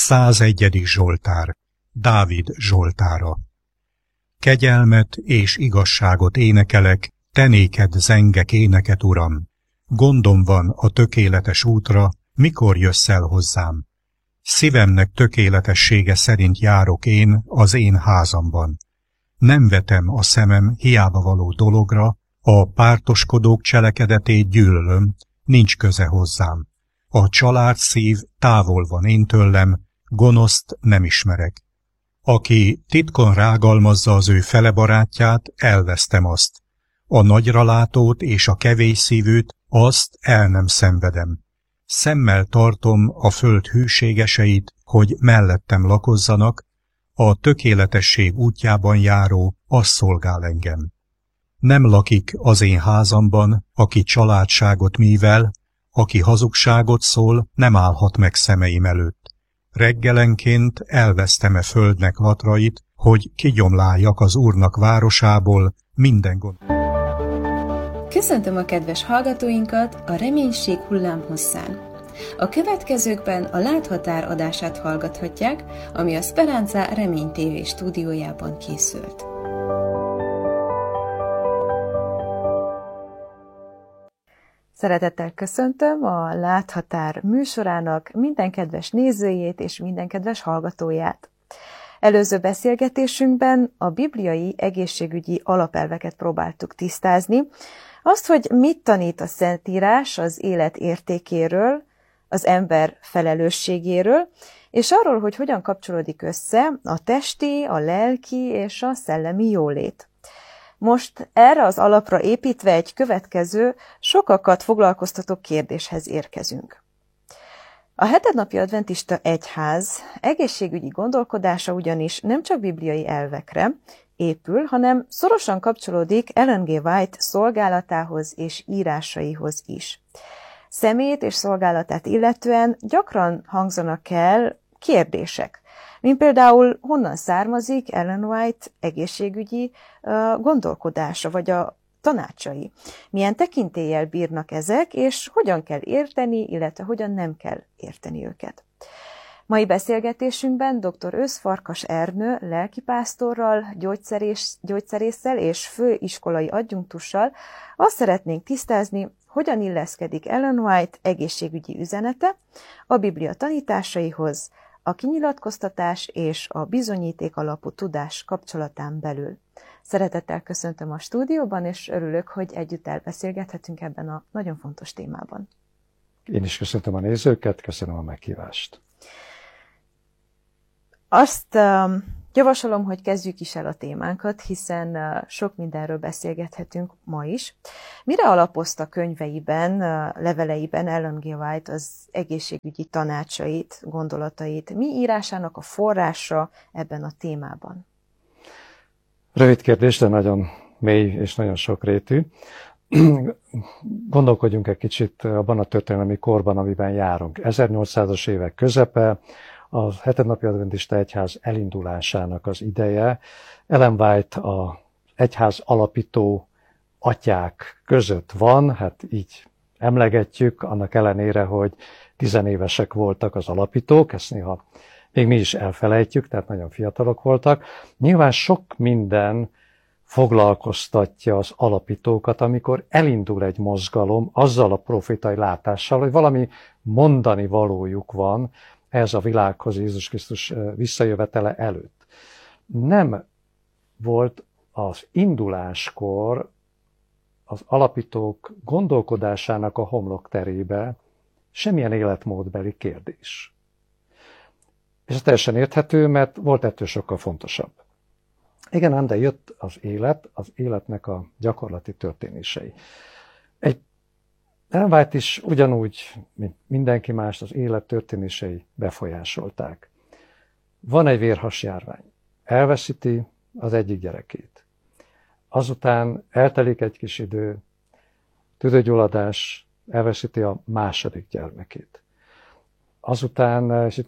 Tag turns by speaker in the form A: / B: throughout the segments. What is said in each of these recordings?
A: 101. Zsoltár, Dávid zsoltára. Kegyelmet és igazságot énekelek, te néked zengek éneket, Uram. Gondom van a tökéletes útra, mikor jössz el hozzám? Szívemnek tökéletessége szerint járok én az én házamban. Nem vetem a szemem hiába való dologra, a pártoskodók cselekedetét gyűlölöm, nincs köze hozzám. A család szív távol van én tőlem, gonoszt nem ismerek. Aki titkon rágalmazza az ő fele barátját, elvesztem azt. A nagyralátót és a kevés szívűt, azt el nem szenvedem. Szemmel tartom a föld hűségeseit, hogy mellettem lakozzanak, a tökéletesség útjában járó, az szolgál engem. Nem lakik az én házamban, aki családságot mível, aki hazugságot szól, nem állhat meg szemeim előtt. Reggelenként elvesztem-e földnek latrait, hogy kigyomláljak az Úrnak városából minden gond.
B: Köszöntöm a kedves hallgatóinkat a Reménység hullámhosszán. A következőkben a Láthatár adását hallgathatják, ami a Speranza Remény TV stúdiójában készült. Szeretettel köszöntöm a Láthatár műsorának minden kedves nézőjét és minden kedves hallgatóját. Előző beszélgetésünkben a bibliai egészségügyi alapelveket próbáltuk tisztázni, azt, hogy mit tanít a Szentírás az élet értékéről, az ember felelősségéről, és arról, hogy hogyan kapcsolódik össze a testi, a lelki és a szellemi jólét. Most erre az alapra építve egy következő, sokakat foglalkoztató kérdéshez érkezünk. A hetednapi adventista egyház egészségügyi gondolkodása ugyanis nem csak bibliai elvekre épül, hanem szorosan kapcsolódik Ellen G. White szolgálatához és írásaihoz is. Személyét és szolgálatát illetően gyakran hangzanak el kérdések, mint például honnan származik Ellen White egészségügyi gondolkodása, vagy a tanácsai. Milyen tekintéllyel bírnak ezek, és hogyan kell érteni, illetve hogyan nem kell érteni őket. Mai beszélgetésünkben dr. Ősz Farkas Ernő lelkipásztorral, gyógyszerésszel és főiskolai adjunktussal azt szeretnénk tisztázni, hogyan illeszkedik Ellen White egészségügyi üzenete a Biblia tanításaihoz, a kinyilatkoztatás és a bizonyíték alapú tudás kapcsolatán belül. Szeretettel köszöntöm a stúdióban, és örülök, hogy együtt elbeszélgethetünk ebben a nagyon fontos témában.
C: Én is köszöntöm a nézőket, köszönöm a meghívást.
B: Azt javasolom, hogy kezdjük is el a témánkat, hiszen sok mindenről beszélgethetünk ma is. Mire alapozta könyveiben, leveleiben Ellen G. White az egészségügyi tanácsait, gondolatait? Mi írásának a forrása ebben a témában?
C: Rövid kérdés, de nagyon mély és nagyon sokrétű. Gondolkodjunk egy kicsit abban a történelmi korban, amiben járunk. 1800-as évek közepe, a hetednapi adventista egyház elindulásának az ideje. Ellen White az egyház alapító atyák között van, hát így emlegetjük, annak ellenére, hogy tizenévesek voltak az alapítók, ezt néha még mi is elfelejtjük, tehát nagyon fiatalok voltak. Nyilván sok minden foglalkoztatja az alapítókat, amikor elindul egy mozgalom azzal a profétai látással, hogy valami mondani valójuk van ez a világhoz Jézus Krisztus visszajövetele előtt. Nem volt az induláskor az alapítók gondolkodásának a homlokterébe semmilyen életmódbeli kérdés. És ez teljesen érthető, mert volt ettől sokkal fontosabb. Igen, ám, de jött az életnek a gyakorlati történései. Ellen White is ugyanúgy, mint mindenki más, az élet történései befolyásolták. Van egy vérhasjárvány, elveszíti az egyik gyerekét. Azután eltelik egy kis idő, tüdőgyulladás, elveszíti a második gyermekét. Azután, és itt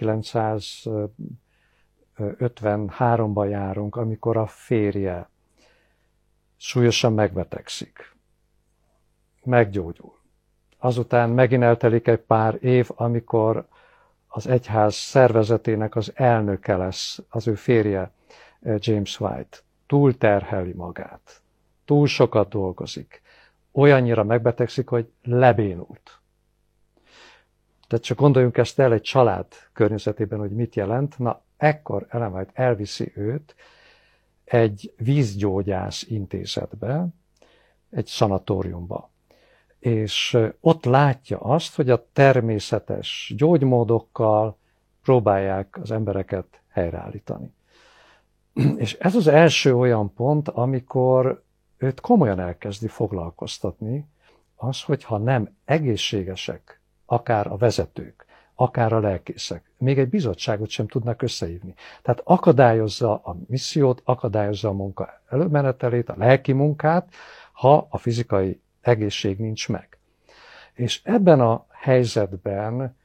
C: 1953-ban járunk, amikor a férje súlyosan megbetegszik, meggyógyul. Azután megint eltelik egy pár év, amikor az egyház szervezetének az elnöke lesz, az ő férje James White. Túlterheli magát, túl sokat dolgozik, olyannyira megbetegszik, hogy lebénult. Tehát csak gondoljunk ezt el egy család környezetében, hogy mit jelent. Na, ekkor Ellen White elviszi őt egy vízgyógyász intézetbe, egy szanatóriumba. És ott látja azt, hogy a természetes gyógymódokkal próbálják az embereket helyreállítani. És ez az első olyan pont, amikor őt komolyan elkezdi foglalkoztatni, az, hogyha nem egészségesek, akár a vezetők, akár a lelkészek, még egy bizottságot sem tudnak összehívni. Tehát akadályozza a missziót, akadályozza a munka előmenetelét, a lelki munkát, ha a fizikai egészség nincs meg. És ebben a helyzetben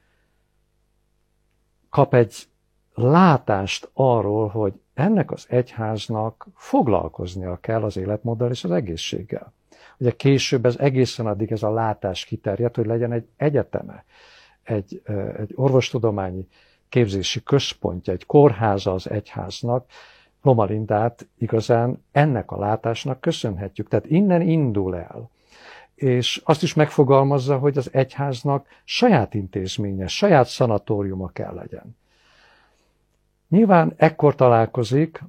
C: kap egy látást arról, hogy ennek az egyháznak foglalkoznia kell az életmóddal és az egészséggel. Ugye később ez egészen addig ez a látás kiterjedt, hogy legyen egy egyeteme, egy orvostudományi képzési központja, egy kórháza az egyháznak. Loma Lindát igazán ennek a látásnak köszönhetjük. Tehát innen indul el. És azt is megfogalmazza, hogy az egyháznak saját intézménye, saját szanatóriuma kell legyen. Nyilván ekkor találkozik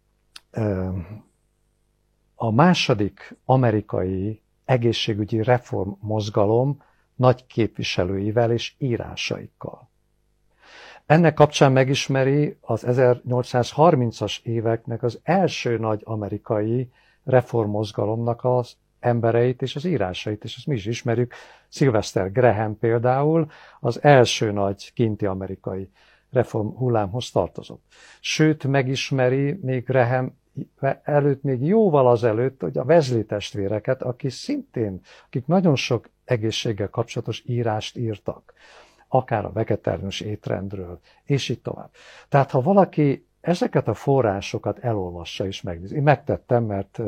C: a második amerikai egészségügyi reformmozgalom nagy képviselőivel és írásaikkal. Ennek kapcsán megismeri az 1830-as éveknek az első nagy amerikai reformmozgalomnak az embereit és az írásait, és ezt mi is ismerjük. Sylvester Graham például az első nagy kinti amerikai reform hullámhoz tartozott. Sőt, megismeri még Graham előtt, még jóval azelőtt, hogy a Wesley testvéreket, akik nagyon sok egészséggel kapcsolatos írást írtak, akár a vegetáriánus étrendről, és így tovább. Tehát, ha valaki ezeket a forrásokat elolvassa és megnézi, én megtettem, mert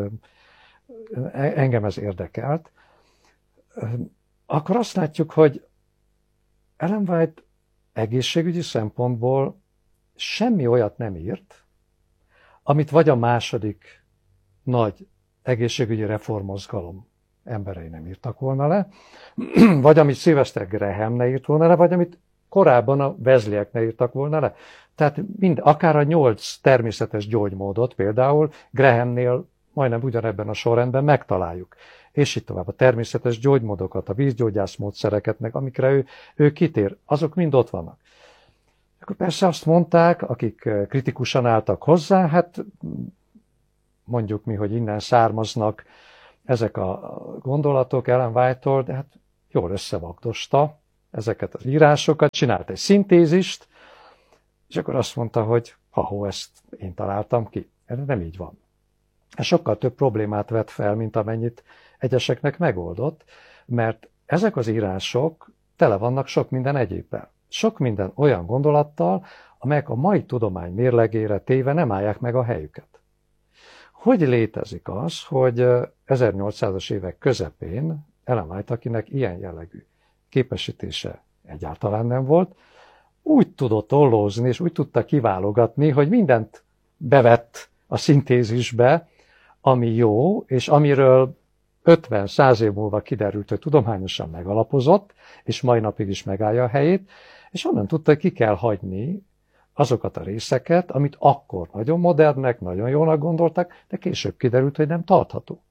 C: engem ez érdekelt, akkor azt látjuk, hogy Ellen White egészségügyi szempontból semmi olyat nem írt, amit vagy a második nagy egészségügyi reformmozgalom emberei nem írtak volna le, vagy amit Sylvester Graham ne írt volna le, vagy amit korábban a Wesleyek ne írtak volna le. Tehát akár a 8 természetes gyógymódot például Grahamnél majdnem ugyanebben a sorrendben megtaláljuk. És itt tovább a természetes gyógymódokat, a vízgyógyász módszereket, meg amikre ő kitér, azok mind ott vannak. Akkor persze azt mondták, akik kritikusan álltak hozzá, hát mondjuk mi, hogy innen származnak ezek a gondolatok Ellen White-tól, de hát jól összevagdosta ezeket az írásokat, csinált egy szintézist, és akkor azt mondta, hogy ezt én találtam ki. Ez nem így van. Ez sokkal több problémát vet fel, mint amennyit egyeseknek megoldott, mert ezek az írások tele vannak sok minden egyébben. Sok minden olyan gondolattal, amelyek a mai tudomány mérlegére téve nem állják meg a helyüket. Hogy létezik az, hogy 1800-as évek közepén Ellen White, akinek ilyen jellegű képesítése egyáltalán nem volt, úgy tudott ollózni, és úgy tudta kiválogatni, hogy mindent bevett a szintézisbe, ami jó, és amiről 50-100 év múlva kiderült, hogy tudományosan megalapozott, és mai napig is megállja a helyét, és onnan tudta, hogy ki kell hagyni azokat a részeket, amit akkor nagyon modernnek, nagyon jónak gondoltak, de később kiderült, hogy nem tartható.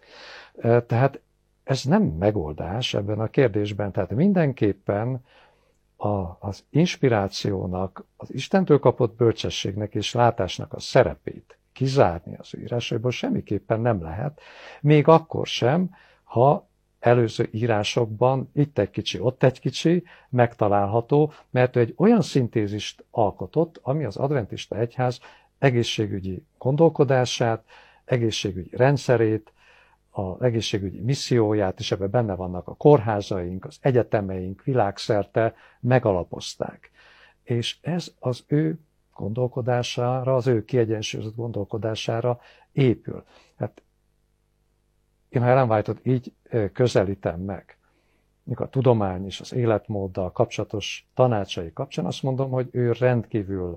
C: Tehát ez nem megoldás ebben a kérdésben, tehát mindenképpen az inspirációnak, az Istentől kapott bölcsességnek és látásnak a szerepét kizárni az írásaiból semmiképpen nem lehet, még akkor sem, ha előző írásokban itt egy kicsi, ott egy kicsi megtalálható, mert ő egy olyan szintézist alkotott, ami az adventista egyház egészségügyi gondolkodását, egészségügyi rendszerét, az egészségügyi misszióját, és ebben benne vannak a kórházaink, az egyetemeink világszerte megalapozták. És ez az ő gondolkodására, az ő kiegyensúlyozott gondolkodására épül. Hát én ha Ellen White-ot így közelítem meg, a tudomány és az életmóddal kapcsolatos tanácsai kapcsán azt mondom, hogy ő rendkívül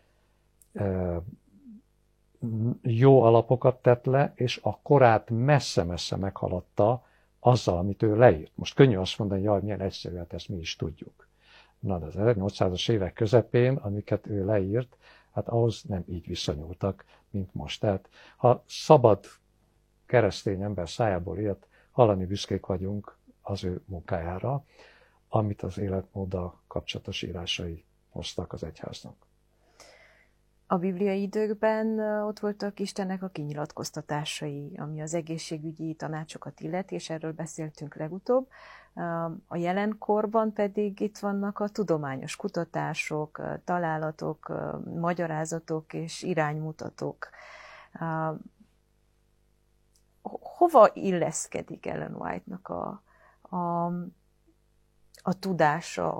C: jó alapokat tett le, és a korát messze-messze meghaladta azzal, amit ő leírt. Most könnyű azt mondani, jaj, milyen egyszerű, hát ezt mi is tudjuk. Na, de az 1800-as évek közepén, amiket ő leírt, hát ahhoz nem így viszonyultak, mint most. Tehát, ha szabad keresztény ember szájából ilyet, hallani büszkék vagyunk az ő munkájára, amit az életmóddal kapcsolatos írásai hoztak az egyháznak.
B: A bibliai időkben ott voltak Istennek a kinyilatkoztatásai, ami az egészségügyi tanácsokat illeti, és erről beszéltünk legutóbb. A jelenkorban pedig itt vannak a tudományos kutatások, találatok, magyarázatok és iránymutatók. Hova illeszkedik Ellen White-nak a tudása,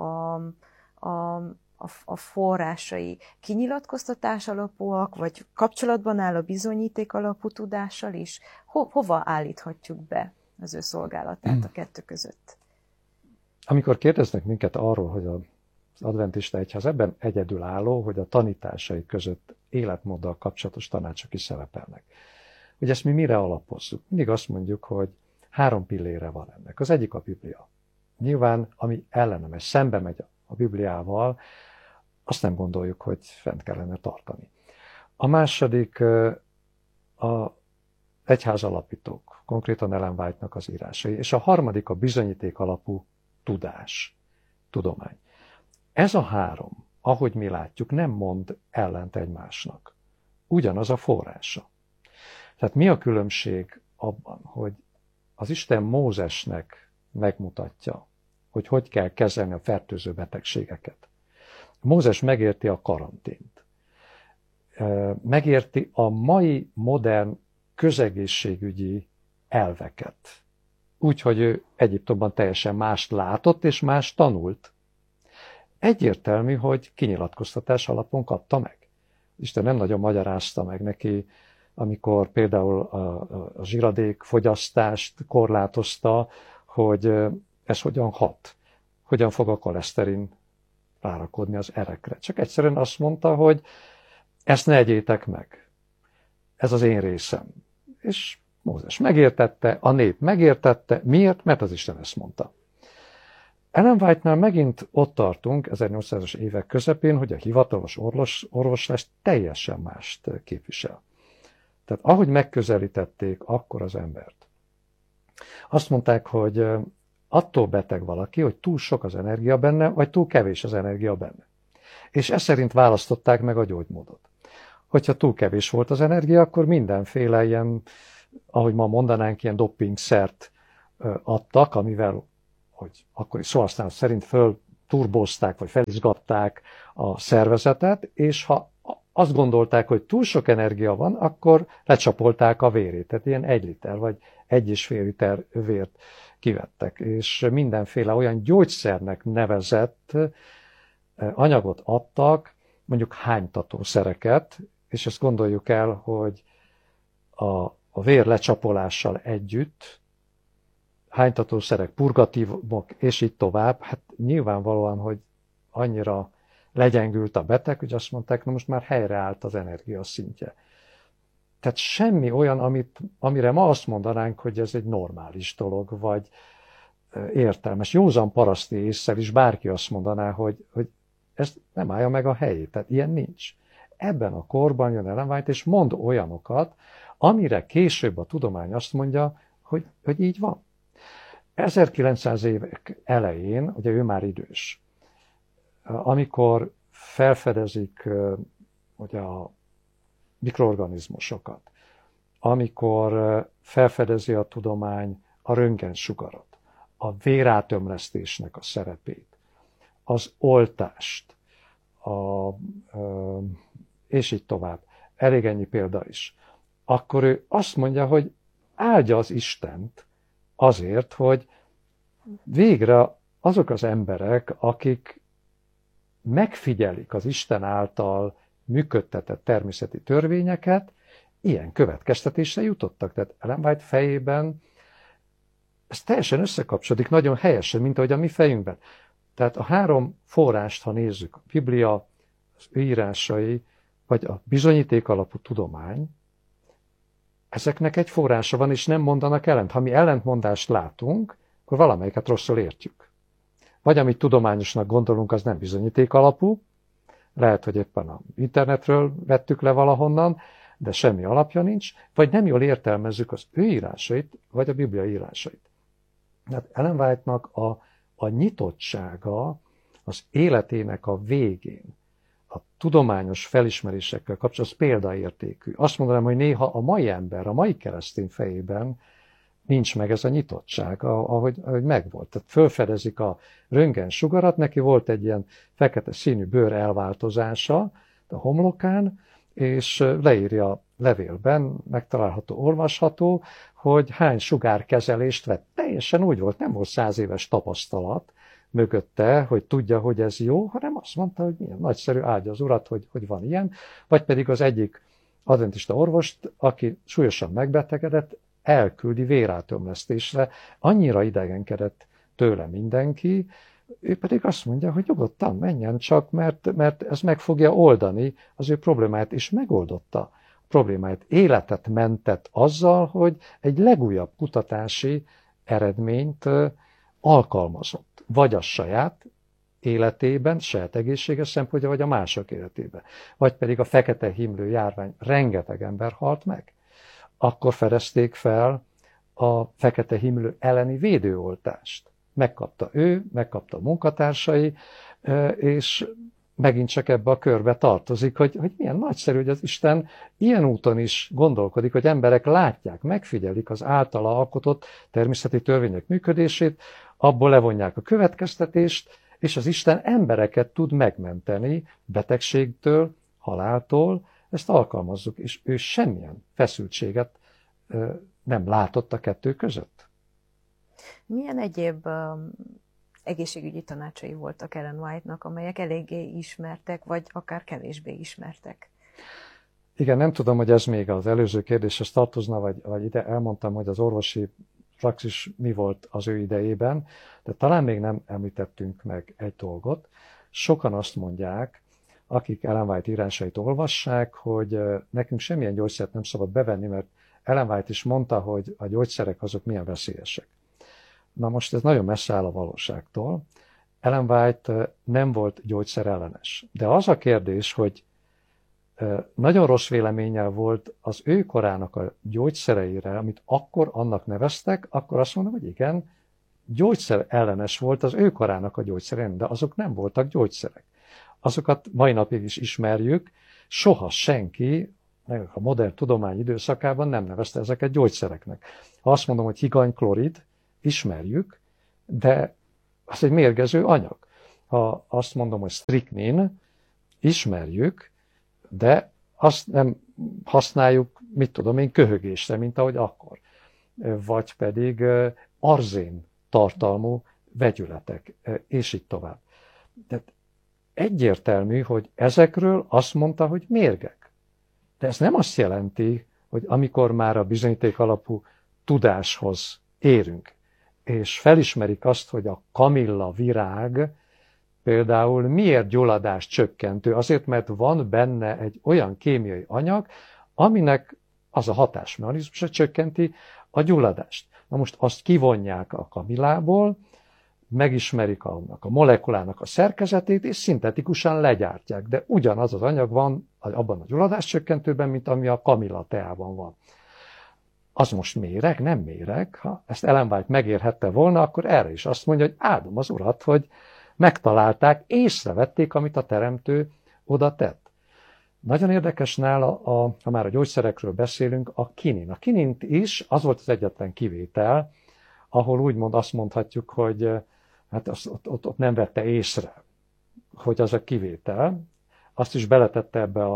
B: a forrásai? Kinyilatkoztatás alapúak, vagy kapcsolatban áll a bizonyíték alapú tudással is? Hova állíthatjuk be az ő szolgálatát a kettő között?
C: Amikor kérdeznek minket arról, hogy az adventista egyház ebben egyedülálló, hogy a tanításai között életmóddal kapcsolatos tanácsok is szerepelnek. Hogy ezt mi mire alapozzuk? Mindig azt mondjuk, hogy 3 pillére van ennek. Az egyik a Biblia. Nyilván, ami ellenemes, szembe megy a Bibliával, azt nem gondoljuk, hogy fent kellene tartani. A második a egyház alapítók, konkrétan Ellen White-nak az írásai, és a harmadik a bizonyíték alapú tudás, tudomány. Ez a 3, ahogy mi látjuk, nem mond ellent egymásnak. Ugyanaz a forrása. Tehát mi a különbség abban, hogy az Isten Mózesnek megmutatja, hogy hogy kell kezelni a fertőző betegségeket. Mózes megérti a karantént. Megérti a mai modern közegészségügyi elveket. Úgyhogy ő Egyiptomban teljesen mást látott és mást tanult. Egyértelmű, hogy kinyilatkoztatás alapon kapta meg. Isten nem nagyon magyarázta meg neki, amikor például a zsiradék fogyasztást korlátozta, hogy ez hogyan hat, hogyan fog a koleszterin rárakodni az erekre. Csak egyszerűen azt mondta, hogy ezt ne egyétek meg. Ez az én részem. És Mózes megértette, a nép megértette. Miért? Mert az Isten ezt mondta. Ellen White-nál megint ott tartunk, 1800-as évek közepén, hogy a hivatalos orvoslás teljesen mást képvisel. Tehát ahogy megközelítették akkor az embert, azt mondták, hogy attól beteg valaki, hogy túl sok az energia benne, vagy túl kevés az energia benne. És ez szerint választották meg a gyógymódot. Hogyha túl kevés volt az energia, akkor mindenféle ilyen, ahogy ma mondanánk, ilyen doppingszert adtak, amivel, hogy akkori szóhasználat szerint fölturbozták, vagy felizgatták a szervezetet, és ha azt gondolták, hogy túl sok energia van, akkor lecsapolták a vérét. Tehát ilyen 1 liter, vagy 1,5 liter vért kivettek. És mindenféle olyan gyógyszernek nevezett anyagot adtak, mondjuk hánytatószereket, és ezt gondoljuk el, hogy a vér lecsapolással együtt hánytatószerek, purgatívok, és így tovább, hát nyilvánvalóan, hogy annyira legyengült a beteg, hogy azt mondták, na most már helyreállt az energia szintje. Tehát semmi olyan, amire ma azt mondanánk, hogy ez egy normális dolog, vagy értelmes. Józan paraszti ésszel is bárki azt mondaná, hogy ez nem állja meg a helyét. Tehát ilyen nincs. Ebben a korban jön Ellen White, és mond olyanokat, amire később a tudomány azt mondja, hogy így van. 1900 évek elején, ugye ő már idős, amikor felfedezik ugye a mikroorganizmusokat, amikor felfedezi a tudomány a röntgensugarat, a vérátömlesztésnek a szerepét, az oltást, és így tovább, elég ennyi példa is, akkor ő azt mondja, hogy áldja az Istent azért, hogy végre azok az emberek, akik megfigyelik az Isten által működtetett természeti törvényeket, ilyen következtetésre jutottak. Tehát Ellen White fejében ez teljesen összekapcsolódik nagyon helyesen, mint ahogy a mi fejünkben. Tehát a 3 forrást, ha nézzük, a Biblia, az ő írásai, vagy a bizonyíték alapú tudomány, ezeknek egy forrása van, és nem mondanak ellent. Ha mi ellentmondást látunk, akkor valamelyiket rosszul értjük. Vagy amit tudományosnak gondolunk, az nem bizonyíték alapú, lehet, hogy éppen az internetről vettük le valahonnan, de semmi alapja nincs, vagy nem jól értelmezzük az ő írásait, vagy a Biblia írásait. Tehát Ellen White-nak a nyitottsága az életének a végén, a tudományos felismerésekkel kapcsolatban, az példaértékű. Azt mondanám, hogy néha a mai ember, a mai keresztény fejében nincs meg ez a nyitottság, ahogy megvolt. Tehát fölfedezik a röntgen sugarat, neki volt egy ilyen fekete színű bőr elváltozása a homlokán, és leírja a levélben, megtalálható, olvasható, hogy hány sugárkezelést vett. Teljesen úgy volt, nem volt 100 éves tapasztalat mögötte, hogy tudja, hogy ez jó, hanem azt mondta, hogy milyen nagyszerű, áldja az Urat, hogy van ilyen. Vagy pedig az egyik adventista orvost, aki súlyosan megbetegedett, elküldi vérátömlesztésre, annyira idegenkedett tőle mindenki, ő pedig azt mondja, hogy nyugodtan menjen csak, mert ez meg fogja oldani az ő problémáját, és megoldotta a problémáját. Életet mentett azzal, hogy egy legújabb kutatási eredményt alkalmazott, vagy a saját életében, saját egészséges szempontja, vagy a mások életében. Vagy pedig a fekete himlő járvány, rengeteg ember halt meg. Akkor fedezték fel a fekete himlő elleni védőoltást. Megkapta ő, megkapta a munkatársai, és megint csak ebbe a körbe tartozik, hogy milyen nagyszerű, hogy az Isten ilyen úton is gondolkodik, hogy emberek látják, megfigyelik az általa alkotott természeti törvények működését, abból levonják a következtetést, és az Isten embereket tud megmenteni betegségtől, haláltól, ezt alkalmazzuk, és ő semmilyen feszültséget nem látott a kettő között.
B: Milyen egyéb egészségügyi tanácsai voltak Ellen White-nak, amelyek eléggé ismertek, vagy akár kevésbé ismertek?
C: Igen, nem tudom, hogy ez még az előző kérdéshez tartozna, vagy ide elmondtam, hogy az orvosi praxis mi volt az ő idejében, de talán még nem említettünk meg egy dolgot. Sokan azt mondják, akik Ellen White írásait olvassák, hogy nekünk semmilyen gyógyszert nem szabad bevenni, mert Ellen White is mondta, hogy a gyógyszerek azok milyen veszélyesek. Na most ez nagyon messze áll a valóságtól. Ellen White nem volt gyógyszerellenes. De az a kérdés, hogy nagyon rossz véleménnyel volt az ő korának a gyógyszereire, amit akkor annak neveztek, akkor azt mondom, hogy igen, gyógyszerellenes volt az ő korának a gyógyszerein, de azok nem voltak gyógyszerek. Azokat mai napig is ismerjük, soha senki a modern tudomány időszakában nem nevezte ezeket gyógyszereknek. Ha azt mondom, hogy higanyklorid, ismerjük, de az egy mérgező anyag. Ha azt mondom, hogy striknin, ismerjük, de azt nem használjuk, mit tudom én, köhögésre, mint ahogy akkor. Vagy pedig arzén tartalmú vegyületek, és így tovább. Tehát egyértelmű, hogy ezekről azt mondta, hogy mérgek. De ez nem azt jelenti, hogy amikor már a bizonyíték alapú tudáshoz érünk, és felismerik azt, hogy a kamilla virág például miért gyulladás csökkentő? Azért, mert van benne egy olyan kémiai anyag, aminek az a hatásmechanizmusa csökkenti a gyulladást. Na most azt kivonják a kamillából, megismerik annak a molekulának a szerkezetét, és szintetikusan legyártják. De ugyanaz az anyag van abban a gyulladás csökkentőben, mint ami a kamilla teában van. Az most méreg? Nem méreg. Ha ezt Ellen White megérhette volna, akkor erre is azt mondja, hogy áldom az Urat, hogy megtalálták, észrevették, amit a teremtő oda tett. Nagyon érdekes nála, ha már a gyógyszerekről beszélünk, a kinin. A kinint is, az volt az egyetlen kivétel, ahol úgymond azt mondhatjuk, hogy hát ott nem vette észre, hogy az a kivétel. Azt is beletette ebbe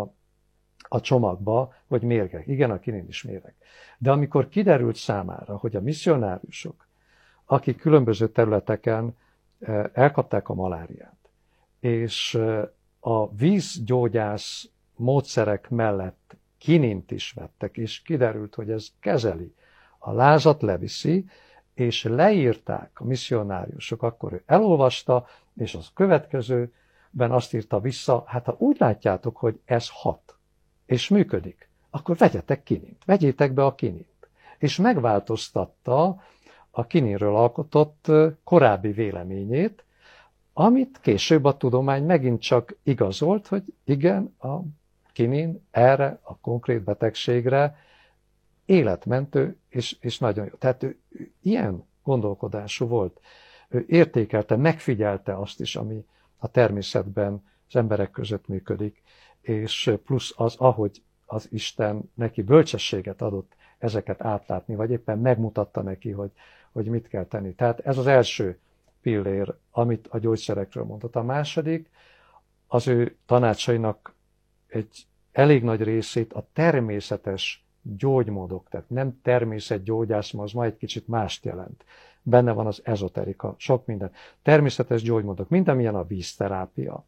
C: a csomagba, hogy mérgek. Igen, a kinin is méreg. De amikor kiderült számára, hogy a misszionáriusok, akik különböző területeken elkapták a maláriát, és a vízgyógyász módszerek mellett kinint is vettek, és kiderült, hogy ez kezeli, a lázat leviszi, és leírták a misszionáriusok, akkor ő elolvasta, és az következőben azt írta vissza, hát ha úgy látjátok, hogy ez hat, és működik, akkor vegyetek kinint, vegyétek be a kinint. És megváltoztatta a kininről alkotott korábbi véleményét, amit később a tudomány megint csak igazolt, hogy igen, a kinin erre a konkrét betegségre életmentő, és nagyon jó. Tehát ő ilyen gondolkodású volt. Ő értékelte, megfigyelte azt is, ami a természetben az emberek között működik, és plusz az, ahogy az Isten neki bölcsességet adott ezeket átlátni, vagy éppen megmutatta neki, hogy mit kell tenni. Tehát ez az első pillér, amit a gyógyszerekről mondott. A második, az ő tanácsainak egy elég nagy részét a természetes gyógymódok, tehát nem természetgyógyász, az ma egy kicsit mást jelent. Benne van az ezoterika, sok minden. Természetes gyógymódok, mint amilyen a vízterápia,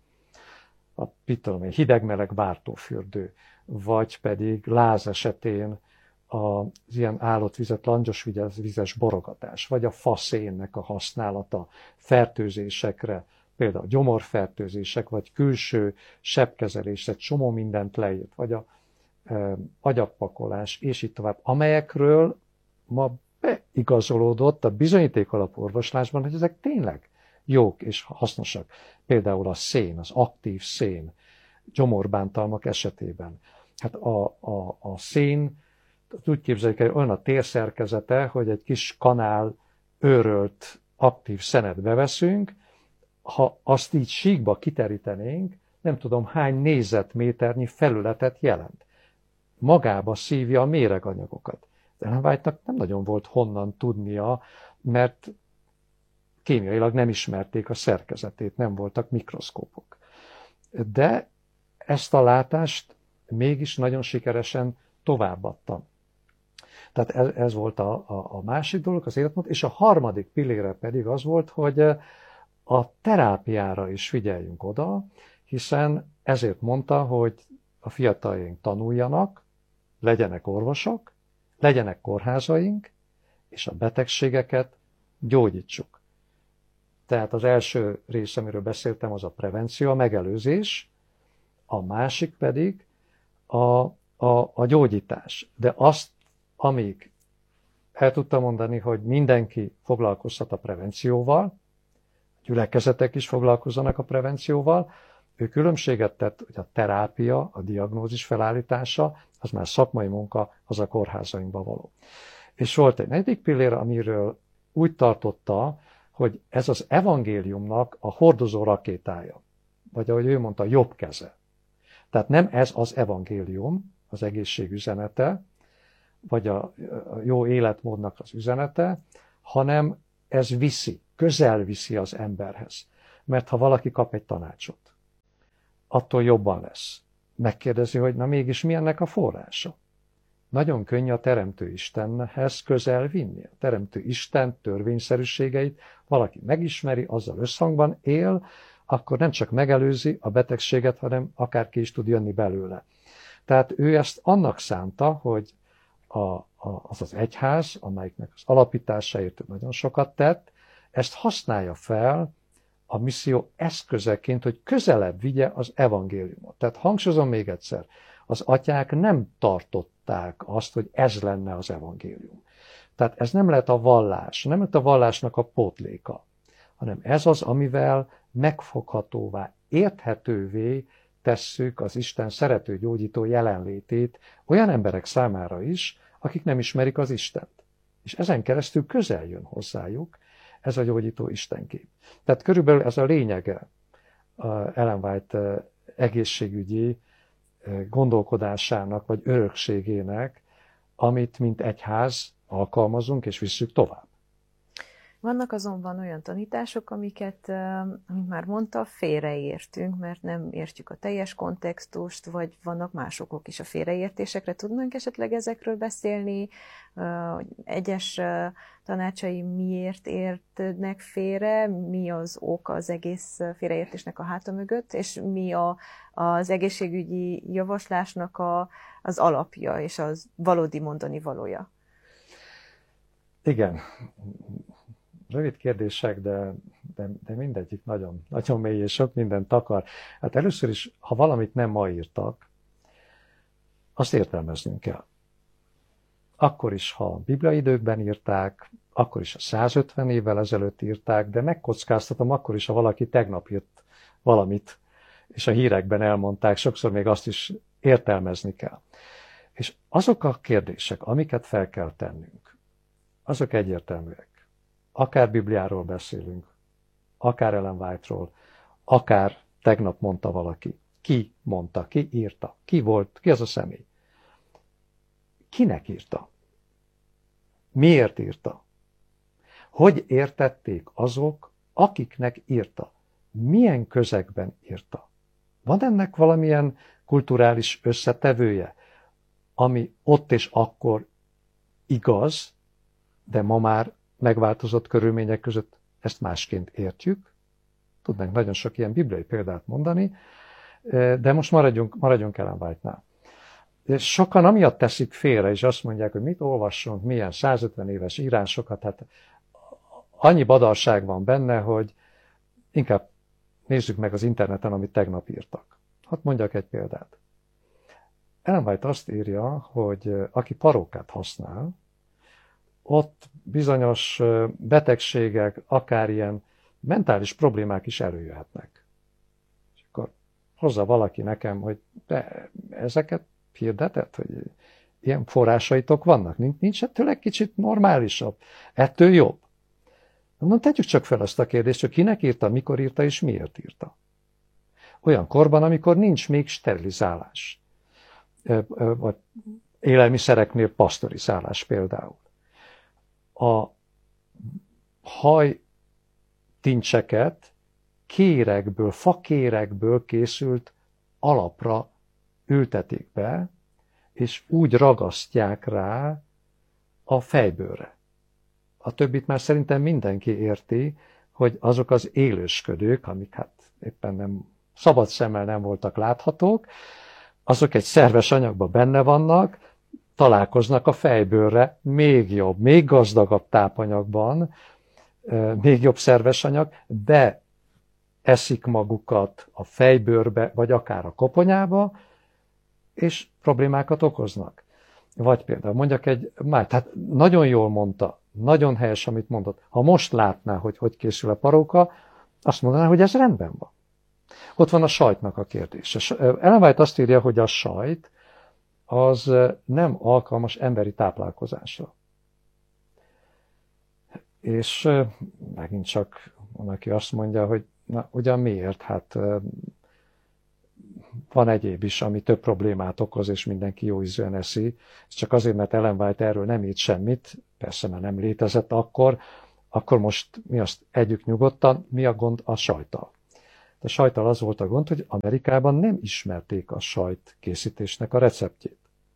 C: a hideg-meleg bártófürdő, vagy pedig láz esetén az ilyen állott vizet, langyos vizes borogatás, vagy a faszénnek a használata fertőzésekre, például gyomorfertőzések, vagy külső sebkezelésre, csomó mindent leírt, vagy a agyagpakolás, és így tovább, amelyekről ma beigazolódott a bizonyíték alapú orvoslásban, hogy ezek tényleg jók és hasznosak. Például a szén, az aktív szén, gyomorbántalmak esetében. Hát a szén, úgy képzeljük el, olyan a térszerkezete, hogy egy kis kanál őrölt aktív szenet beveszünk, ha azt így síkba kiterítenénk, nem tudom hány négyzetméternyi felületet jelent. Magába szívja a méreganyagokat. Ellen White-nak nem nagyon volt honnan tudnia, mert kémiailag nem ismerték a szerkezetét, nem voltak mikroszkópok. De ezt a látást mégis nagyon sikeresen továbbadta. Tehát ez volt a másik dolog, az életmód, és a harmadik pillére pedig az volt, hogy a terápiára is figyeljünk oda, hiszen ezért mondta, hogy a fiataljaink tanuljanak, legyenek orvosok, legyenek kórházaink, és a betegségeket gyógyítsuk. Tehát az első rész, amiről beszéltem, az a prevenció, a megelőzés, a másik pedig a gyógyítás. De azt, amíg el tudtam mondani, hogy mindenki foglalkozhat a prevencióval, a gyülekezetek is foglalkozzanak a prevencióval, ő különbséget tett, hogy a terápia, a diagnózis felállítása, az már szakmai munka, az a kórházainkban való. És volt egy negyedik pillér, amiről úgy tartotta, hogy ez az evangéliumnak a hordozó rakétája, vagy ahogy ő mondta, jobb keze. Tehát nem ez az evangélium, az egészség üzenete, vagy a jó életmódnak az üzenete, hanem ez viszi, közel viszi az emberhez. Mert ha valaki kap egy tanácsot, attól jobban lesz. Megkérdezi, hogy na mégis mi ennek a forrása? Nagyon könnyű a Teremtő Istenhez közel vinni. A Teremtő Isten törvényszerűségeit valaki megismeri, azzal összhangban él, akkor nem csak megelőzi a betegséget, hanem akár ki is tud jönni belőle. Tehát ő ezt annak szánta, hogy az az egyház, amelyiknek az alapításáért nagyon sokat tett, ezt használja fel a misszió eszközeként, hogy közelebb vigye az evangéliumot. Tehát hangsúlyozom még egyszer, az atyák nem tartották azt, hogy ez lenne az evangélium. Tehát ez nem lehet a vallás, nem lehet a vallásnak a pótléka, hanem ez az, amivel megfoghatóvá, érthetővé tesszük az Isten szerető gyógyító jelenlétét olyan emberek számára is, akik nem ismerik az Istent. És ezen keresztül közel jön hozzájuk ez a gyógyító Istenkép. Tehát körülbelül ez a lényege Ellen White egészségügyi gondolkodásának, vagy örökségének, amit mint egyház alkalmazunk és visszük tovább.
B: Vannak azonban olyan tanítások, amiket, amit már mondta, félreértünk, mert nem értjük a teljes kontextust, vagy vannak más okok is a félreértésekre. Tudnánk esetleg ezekről beszélni, hogy egyes tanácsai miért értnek félre, mi az ok az egész félreértésnek a háta mögött, és mi az egészségügyi javaslásnak az alapja és az valódi mondani valója?
C: Igen, rövid kérdések, de mindegyik nagyon, nagyon mély és sok mindent akar. Hát először is, ha valamit nem ma írtak, azt értelmeznünk kell. Akkor is, ha a Biblia időkben írták, akkor is, ha 150 évvel ezelőtt írták, de megkockáztatom, akkor is, ha valaki tegnap írt valamit, és a hírekben elmondták, sokszor még azt is értelmezni kell. És azok a kérdések, amiket fel kell tennünk, azok egyértelműek. Akár Bibliáról beszélünk, akár Ellen White-ról, akár tegnap mondta valaki. Ki mondta, ki írta, ki volt, ki az a személy. Kinek írta? Miért írta? Hogy értették azok, akiknek írta? Milyen közegben írta? Van ennek valamilyen kulturális összetevője, ami ott és akkor igaz, de ma már megváltozott körülmények között ezt másként értjük? Tudnánk nagyon sok ilyen bibliai példát mondani, de most maradjunk Ellen White-nál. Sokan amiatt teszik félre, és azt mondják, hogy mit olvassunk, milyen 150 éves írásokat, hát annyi badarság van benne, hogy inkább nézzük meg az interneten, amit tegnap írtak. Hadd mondjak egy példát. Ellen White azt írja, hogy aki parókát használ, ott bizonyos betegségek, akár ilyen mentális problémák is előjöhetnek. És akkor hozza valaki nekem, hogy de ezeket hirdetett, hogy ilyen forrásaitok vannak. Nincs ettől egy kicsit normálisabb? Ettől jobb? Mondom, tegyük csak fel azt a kérdést, hogy kinek írta, mikor írta és miért írta. Olyan korban, amikor nincs még sterilizálás. Vagy élelmiszereknél pasztorizálás például. A hajtincseket kérekből, fakérekből készült alapra ültetik be, és úgy ragasztják rá a fejbőrre. A többit már szerintem mindenki érti, hogy azok az élősködők, amik hát éppen nem szabad szemmel nem voltak láthatók, azok egy szerves anyagban benne vannak, találkoznak a fejbőrre, még jobb, még gazdagabb tápanyagban, még jobb szerves anyag, eszik magukat a fejbőrbe, vagy akár a koponyába, és problémákat okoznak. Vagy például mondjak tehát nagyon jól mondta, nagyon helyes, amit mondott. Ha most látná, hogy készül a paróka, azt mondaná, hogy ez rendben van. Ott van a sajtnak a kérdése. Ellen White azt írja, hogy a sajt az nem alkalmas emberi táplálkozásra. És megint csak van, aki azt mondja, hogy na, ugyan miért? Hát van egyéb is, ami több problémát okoz, és mindenki jó ízűen eszi. Csak azért, mert Ellen White erről nem írt semmit, persze már nem létezett akkor most mi azt együk nyugodtan, mi a gond a sajttal? A sajttal az volt a gond, hogy Amerikában nem ismerték a sajt készítésnek a receptjét.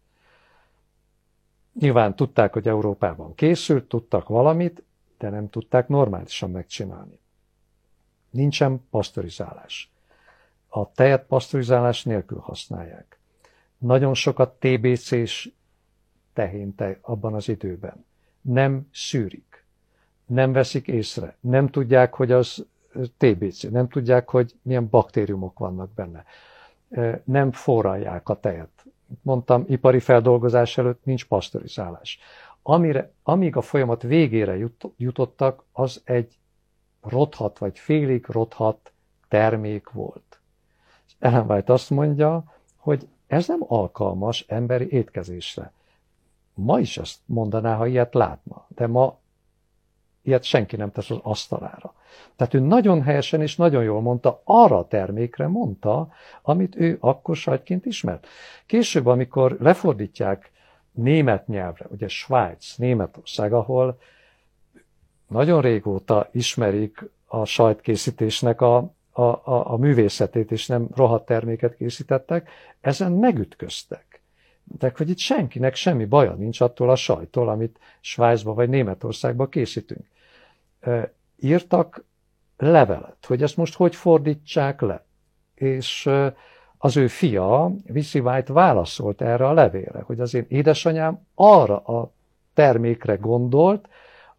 C: Nyilván tudták, hogy Európában készült, tudtak valamit, de nem tudták normálisan megcsinálni. Nincsen pasztorizálás. A tejet pasztorizálás nélkül használják. Nagyon sokat TBC-s tehéntej abban az időben. Nem szűrik. Nem veszik észre. Nem tudják, hogy az TBC. Nem tudják, hogy milyen baktériumok vannak benne. Nem forralják a tejet. Mondtam, ipari feldolgozás előtt nincs pasztorizálás. Amíg a folyamat végére jutottak, az egy rothadt vagy félig rothadt termék volt. Ellen White azt mondja, hogy ez nem alkalmas emberi étkezésre. Ma is ezt mondaná, ha ilyet látna, de ma ilyet senki nem tesz az asztalára. Tehát ő nagyon helyesen és nagyon jól mondta, arra a termékre mondta, amit ő akkor sajtként ismert. Később, amikor lefordítják német nyelvre, ugye Svájc, Németország, ahol nagyon régóta ismerik a sajtkészítésnek a művészetét, és nem rohadt terméket készítettek, ezen megütköztek. De hogy itt senkinek semmi baja nincs attól a sajttól, amit Svájcba vagy Németországba készítünk. Írtak levelet, hogy ezt most hogy fordítsák le. És az ő fia, Vissy White válaszolt erre a levélre, hogy az én édesanyám arra a termékre gondolt,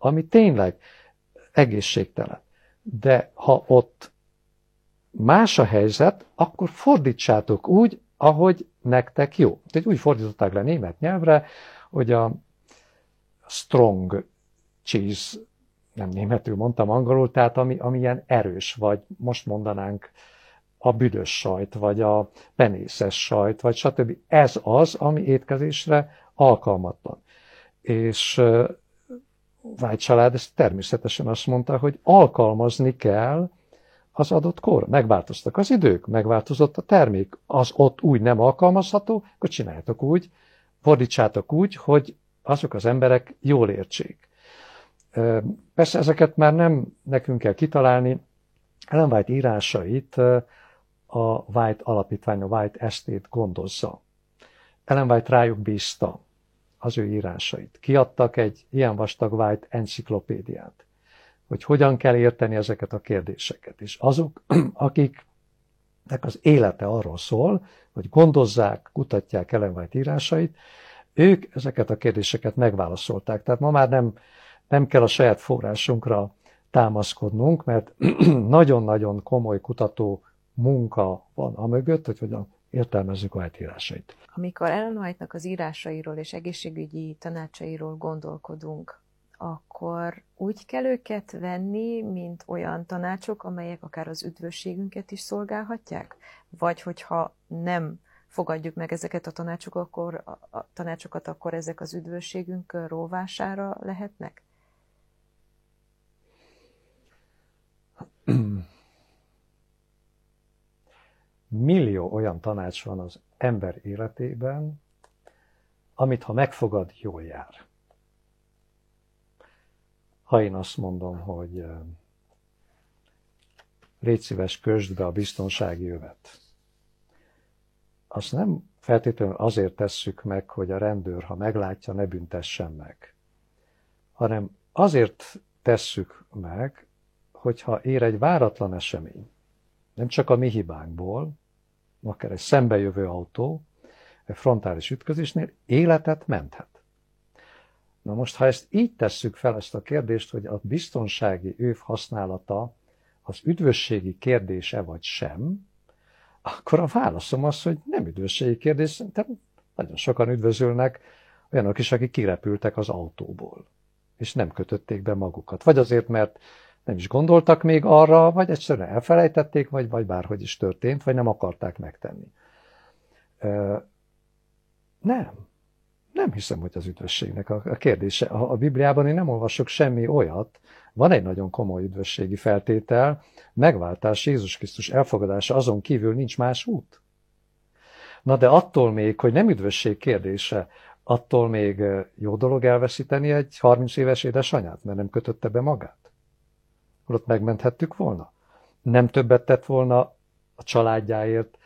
C: ami tényleg egészségtelen. De ha ott más a helyzet, akkor fordítsátok úgy, ahogy nektek jó. Tehát úgy fordították le német nyelvre, hogy a strong cheese, nem németül mondtam, angolul, tehát ami ilyen erős, vagy most mondanánk a büdös sajt, vagy a penészes sajt, vagy stb. Ez az, ami étkezésre alkalmatlan. És White család ezt természetesen azt mondta, hogy alkalmazni kell az adott kor. Megváltoztak az idők, megváltozott a termék. Az ott úgy nem alkalmazható, akkor csináljátok úgy, fordítsátok úgy, hogy azok az emberek jól értsék. Persze ezeket már nem nekünk kell kitalálni. Ellen White írásait a White alapítvány, a White Estate gondozza. Ellen White rájuk bízta az ő írásait. Kiadtak egy ilyen vastag White enciklopédiát, hogy hogyan kell érteni ezeket a kérdéseket. És azok, akiknek az élete arról szól, hogy gondozzák, kutatják Ellen White írásait, ők ezeket a kérdéseket megválaszolták. Tehát ma már nem kell a saját forrásunkra támaszkodnunk, mert nagyon-nagyon komoly kutató munka van amögött, hogy hogyan értelmezzük White írásait.
B: Amikor Ellen White-nak az írásairól és egészségügyi tanácsairól gondolkodunk, akkor úgy kell őket venni, mint olyan tanácsok, amelyek akár az üdvösségünket is szolgálhatják? Vagy hogyha nem fogadjuk meg ezeket a tanácsokat, akkor ezek az üdvösségünk róvására lehetnek?
C: Millió olyan tanács van az ember életében, amit ha megfogad, jól jár. Ha én azt mondom, hogy légy szíves, kösd be a biztonsági övet, azt nem feltétlenül azért tesszük meg, hogy a rendőr, ha meglátja, ne büntessen meg, hanem azért tesszük meg, hogyha ér egy váratlan esemény, nem csak a mi hibánkból, akár egy szembejövő autó, egy frontális ütközésnél életet menthet. Na most, ha ezt így tesszük fel ezt a kérdést, hogy a biztonsági öv használata az üdvösségi kérdése vagy sem, akkor a válaszom az, hogy nem üdvösségi kérdés, de nagyon sokan üdvözölnek olyanok is, akik kirepültek az autóból, és nem kötötték be magukat. Vagy azért, mert nem is gondoltak még arra, vagy egyszerűen elfelejtették, vagy bárhogy is történt, vagy nem akarták megtenni. Nem hiszem, hogy az üdvösségnek a kérdése. A Bibliában én nem olvasok semmi olyat, van egy nagyon komoly üdvösségi feltétel, megváltás, Jézus Krisztus elfogadása, azon kívül nincs más út. Na de attól még, hogy nem üdvösség kérdése, attól még jó dolog elveszíteni egy 30 éves édesanyát, mert nem kötötte be magát. Ott megmenthettük volna. Nem többet tett volna a családjáért,